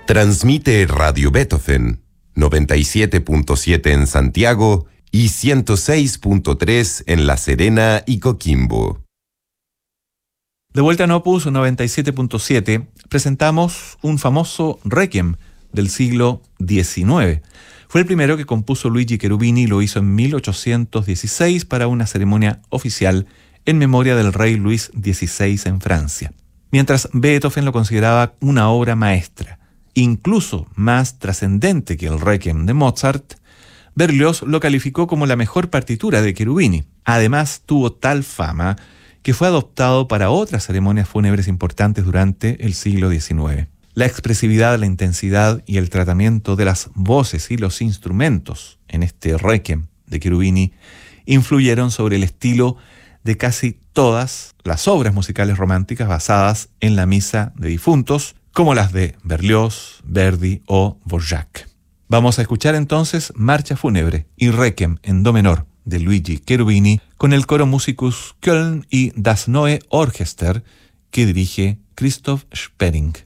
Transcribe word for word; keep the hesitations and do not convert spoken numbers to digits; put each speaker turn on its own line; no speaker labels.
Transmite Radio Beethoven, noventa y siete punto siete en Santiago y ciento seis punto tres en La Serena y Coquimbo.
De vuelta en Opus noventa y siete punto siete, presentamos un famoso requiem del siglo diecinueve. Fue el primero que compuso Luigi Cherubini y lo hizo en mil ochocientos dieciséis para una ceremonia oficial en memoria del rey Luis dieciséis en Francia. Mientras Beethoven lo consideraba una obra maestra, incluso más trascendente que el Requiem de Mozart, Berlioz lo calificó como la mejor partitura de Cherubini. Además, tuvo tal fama que fue adoptado para otras ceremonias fúnebres importantes durante el siglo diecinueve. La expresividad, la intensidad y el tratamiento de las voces y los instrumentos en este Requiem de Cherubini influyeron sobre el estilo de casi todas las obras musicales románticas basadas en la misa de difuntos, como las de Berlioz, Verdi o Dvorak. Vamos a escuchar entonces Marcha Fúnebre y Requiem en do menor de Luigi Cherubini con el coro Musicus Köln y Das Neue Orchester que dirige Christoph Spering.